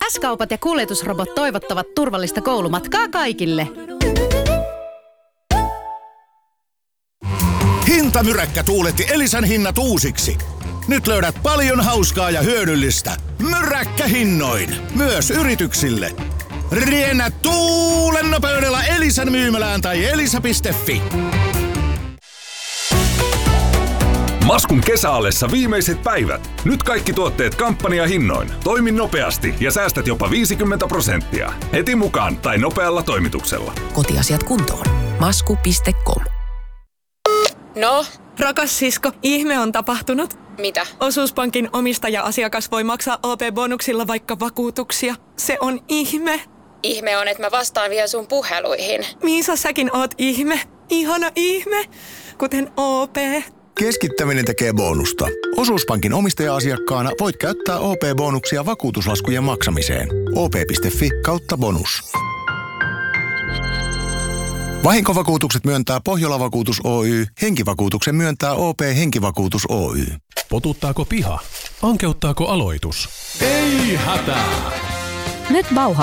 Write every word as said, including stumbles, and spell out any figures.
S-kaupat ja kuljetusrobot toivottavat turvallista koulumatkaa kaikille. Hintamyräkkä tuuletti Elisan hinnat uusiksi. Nyt löydät paljon hauskaa ja hyödyllistä. Myräkkähinnoin. Myös yrityksille. Riennä tuulen nopeudella Elisan myymälään tai elisa piste fi. Maskun kesäallessa viimeiset päivät. Nyt kaikki tuotteet kampanjahinnoin. Toimi nopeasti ja säästät jopa viisikymmentä prosenttia. Heti mukaan tai nopealla toimituksella. Kotiasiat kuntoon. masku piste com. No? Rakas sisko, ihme on tapahtunut. Mitä? Osuuspankin omistaja-asiakas voi maksaa O P-bonuksilla vaikka vakuutuksia. Se on ihme. Ihme on, että mä vastaan vielä sun puheluihin. Miisa, säkin oot ihme. Ihana ihme. Kuten O P. Keskittäminen tekee bonusta. Osuuspankin omistaja-asiakkaana voit käyttää O P-bonuksia vakuutuslaskujen maksamiseen. O P piste fi kautta bonus. Vahinkovakuutukset myöntää Pohjola-vakuutus Oy. Henkivakuutuksen myöntää O P Henkivakuutus Oy. Potuttaako piha? Ankeuttaako aloitus? Ei hätää! Nyt Bauhaus